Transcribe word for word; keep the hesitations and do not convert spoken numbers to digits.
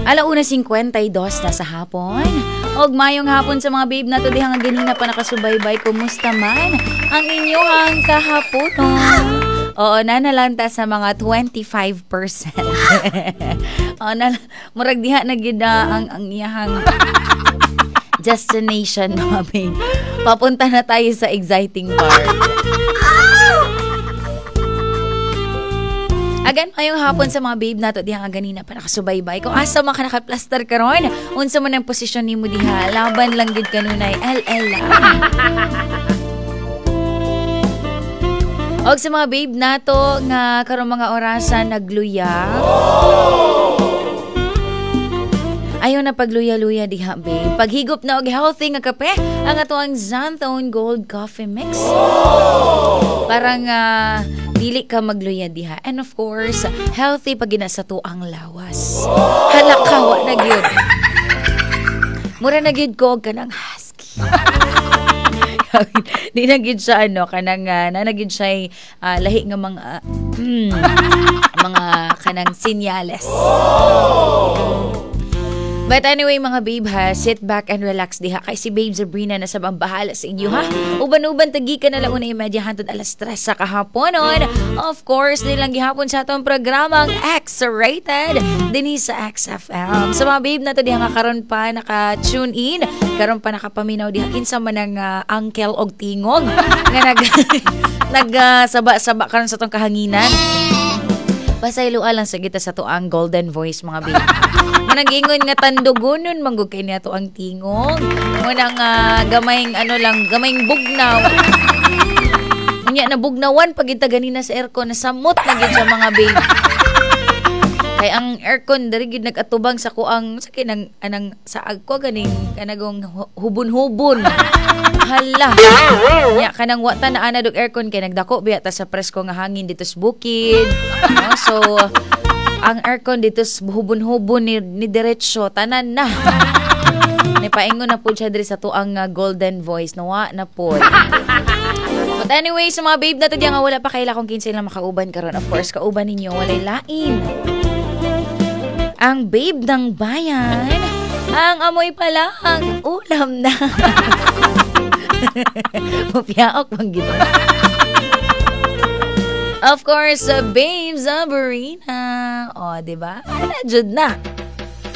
Alauna fifty-two na sa hapon. Og mayong hapon sa mga babe nato dihang ganina pa nakasubaybay. Kumusta man ang inyong kahaponon? Oo, nanalanta sa mga twenty-five percent. Oo, na, murag diha na gid ang ang iyahang destination mga babe. Papunta na tayo sa exciting part. Agan mayong hapon sa mga babe nato diha nga ganina pa nakasubaybay. Kung asa man ka naka-plaster karon, unsa man ang posisyon nimo diha, laban lang gid kanunay L L lang. Og sa mga babe nato nga karon mga orasan nagluya. Ayaw na pagluya-luya diha babe. Paghigop na og healthy nga kape ang atoang Xanthone Gold Coffee Mix. Parang uh, dili ka magluya diha. And of course, healthy pag gina sa tuang lawas. Halakawa na gyud. Mura na gyud ko og kanang husky. Di na gyud siya ano kanang uh, na gyud siya uh, lahi nga mga uh, mm, mga kanang sinyales. But anyway mga babe ha, sit back and relax diha kay si Babe Sabrina na sabang bahala sa inyo ha. Uban-uban tagi ka na lang una imedya hantod alas tres sa kahaponon. Of course, nilang gihapon sa atong programang X-Rated dinhi sa X F M. So mga babe na to diha nga karon pa naka-tune in, karon pa nakapaminaw diha kinsa man ang uh, uncle og tingog nga nag nag uh, saba-saba karon sa tong kahanginan. Pasaylo lang sa kita sa tuang golden voice mga babe. Managingon nga tandugonon manggug kay niya tuang tingog. Munang uh, gamayng ano lang, gamayng bugnaw. Unya na bugnawan pag ita ganina sa aircon na samot na gid sa mga babe. Kay ang aircon diri gid nag-atubang sa kuang sa kinang anang saag ko ganing kanagong hubon-hubon. Hala. Nya kanang wa ta na ana dog aircon kay nagdako biya ta sa presko nga hangin dito sa bukid. No? So ang aircon dito sa hubon-hubon ni, ni diretso tanan na. Nipaingon na pud siya diri sa tuang uh, golden voice no wa na pud. But anyway, sa mga babe nato diya nga wala pa kay lakong kinsa lang makauban karon. Of course, kauban ninyo walay lain. Ang babe ng bayan, ang amoy pa lang, ulam na. Mupiaok bang gito. Of course, uh, Babe Sabrina. O, diba? Ano, Jud na.